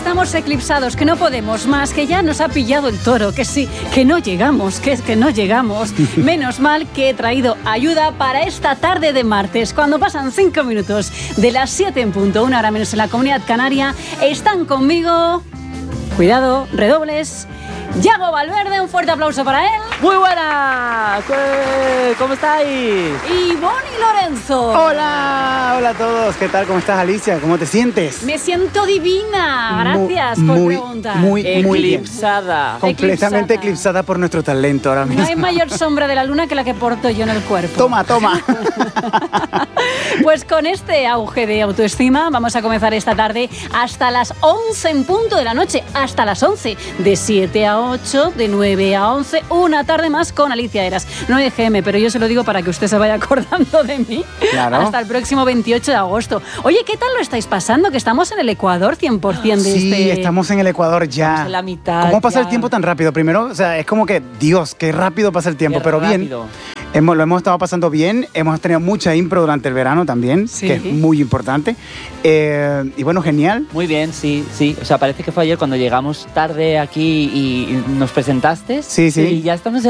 estamos eclipsados, que no podemos más, que ya nos ha pillado el toro, que sí, que no llegamos, que es que no llegamos. Menos mal que he traído ayuda para esta tarde de martes, cuando pasan 5 minutos de las 7 en punto, 1 hora menos en la Comunidad Canaria. Están conmigo, cuidado, redobles, Yago Valverde, un fuerte aplauso para él. ¡Muy buenas! ¿Cómo estáis? Y Bonnie Lorenzo. Hola, hola a todos. ¿Qué tal? ¿Cómo estás, Alicia? ¿Cómo te sientes? Me siento divina. Gracias por preguntar. Muy bien. Eclipsada. Completamente eclipsada por nuestro talento ahora mismo. No hay mayor sombra de la luna que la que porto yo en el cuerpo. Toma. Pues con este auge de autoestima vamos a comenzar esta tarde hasta las 11 en punto de la noche. Hasta las 11. De 7 a 8, de 9 a 11. Una tarde más con Alicia Eras. No es GM, pero yo se lo digo para que usted se vaya acordando de mí. Claro. Hasta el próximo 28 de agosto. Oye, ¿qué tal lo estáis pasando? Que estamos en el Ecuador 100% de Sí, estamos en el Ecuador ya. Estamos en la mitad. ¿Cómo pasa ya. el tiempo tan rápido? Primero, o sea, es como que, Dios, qué rápido pasa el tiempo, Qué pero rápido. bien. Lo hemos estado pasando bien, hemos tenido mucha impro durante el verano también, Sí. que es muy importante. Y bueno, genial. Muy bien, sí. O sea, parece que fue ayer cuando llegamos tarde aquí y nos presentaste. Sí. Y ya estamos